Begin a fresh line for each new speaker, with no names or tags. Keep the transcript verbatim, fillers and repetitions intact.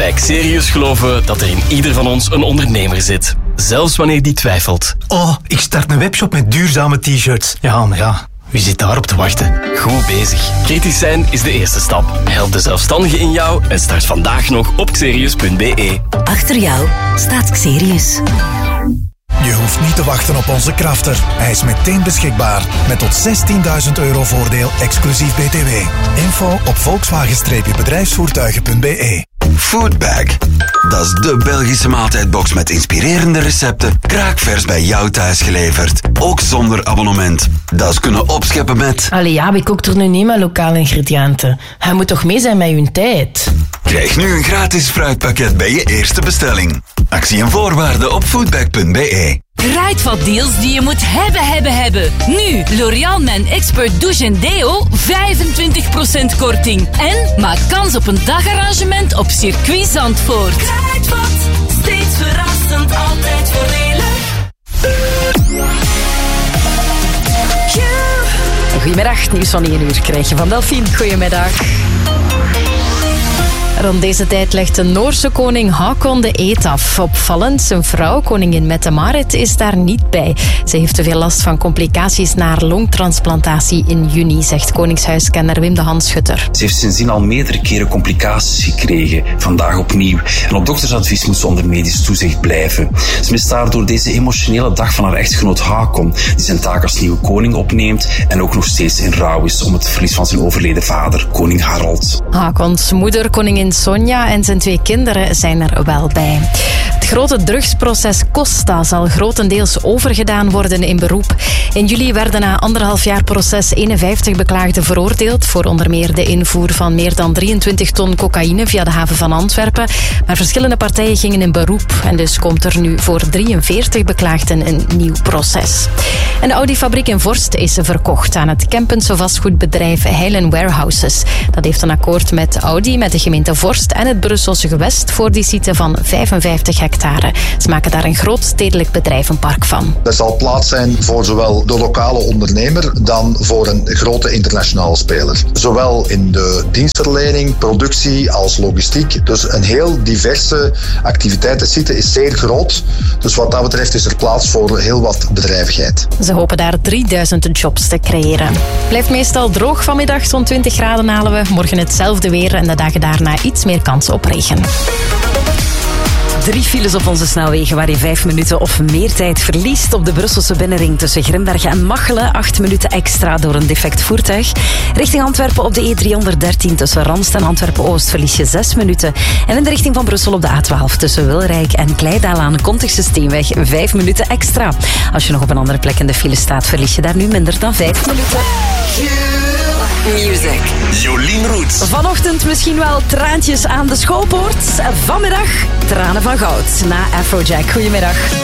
Bij Xerius geloven we dat er in ieder van ons een ondernemer zit. Zelfs wanneer die twijfelt.
Oh, ik start een webshop met duurzame t-shirts. Ja, maar ja, wie zit daarop te wachten?
Goed bezig. Kritisch zijn is de eerste stap. Help de zelfstandige in jou en start vandaag nog op xerius punt be.
Achter jou staat Xerius.
Je hoeft niet te wachten op onze Crafter. Hij is meteen beschikbaar. Met tot zestienduizend euro voordeel, exclusief B T W. Info op volkswagen-bedrijfsvoertuigen punt be.
Foodbag. Dat is de Belgische maaltijdbox met inspirerende recepten. Kraakvers bij jou thuis geleverd. Ook zonder abonnement. Dat is kunnen opscheppen met...
Allee ja, wie kookt er nu niet met lokale ingrediënten? Hij moet toch mee zijn met uw tijd?
Krijg nu een gratis fruitpakket bij je eerste bestelling. Actie en voorwaarden op foodbag punt be.
Kruidvat deals die je moet hebben, hebben, hebben. Nu, L'Oréal Men Expert Douche en Deo, vijfentwintig procent korting. En maak kans op een dagarrangement op Circuit Zandvoort. Kruidvat, steeds verrassend, altijd voordelig.
Goedemiddag, nieuws van één uur krijg je van Delphine. Goedemiddag. Rond deze tijd legt de Noorse koning Haakon de eed af. Opvallend, zijn vrouw, koningin Mette-Marit, is daar niet bij. Ze heeft te veel last van complicaties na haar longtransplantatie in juni, zegt koningshuiskenner Wim de Hanschutter.
Ze heeft sindsdien al meerdere keren complicaties gekregen, vandaag opnieuw. En op doktersadvies moet ze onder medisch toezicht blijven. Ze mist daardoor deze emotionele dag van haar echtgenoot Haakon, die zijn taak als nieuwe koning opneemt en ook nog steeds in rouw is om het verlies van zijn overleden vader, koning Harald.
Haakons moeder, koningin Sonja en zijn twee kinderen zijn er wel bij. Het grote drugsproces Costa zal grotendeels overgedaan worden in beroep. In juli werden na anderhalf jaar proces eenenvijftig beklaagden veroordeeld voor onder meer de invoer van meer dan drieëntwintig ton cocaïne via de haven van Antwerpen. Maar verschillende partijen gingen in beroep en dus komt er nu voor drieënveertig beklaagden een nieuw proces. En de Audi-fabriek in Vorst is verkocht aan het Kempense vastgoedbedrijf Heilen Warehouses. Dat heeft een akkoord met Audi, met de gemeente Vorst en het Brusselse gewest voor die site van vijfenvijftig hectare. Ze maken daar een groot stedelijk bedrijvenpark van.
Er zal plaats zijn voor zowel de lokale ondernemer dan voor een grote internationale speler. Zowel in de dienstverlening, productie als logistiek. Dus een heel diverse activiteit. De site is zeer groot. Dus wat dat betreft is er plaats voor heel wat bedrijvigheid.
Ze hopen daar drieduizend jobs te creëren. Blijft meestal droog vanmiddag, zo'n twintig graden halen we. Morgen hetzelfde weer en de dagen daarna iets meer kans op regen.
Drie files op onze snelwegen waar je vijf minuten of meer tijd verliest. Op de Brusselse binnenring tussen Grimbergen en Machelen. Acht minuten extra door een defect voertuig. Richting Antwerpen op de E driehonderddertien tussen Randst en Antwerpen-Oost verlies je zes minuten. En in de richting van Brussel op de A twaalf tussen Wilrijk en Kleidaal aan de Kontigse Steenweg vijf minuten extra. Als je nog op een andere plek in de file staat, verlies je daar nu minder dan vijf minuten.
Music. Jolien Roets.
Vanochtend misschien wel traantjes aan de schoolpoort. Vanmiddag tranen van goud na Afrojack. Goedemiddag.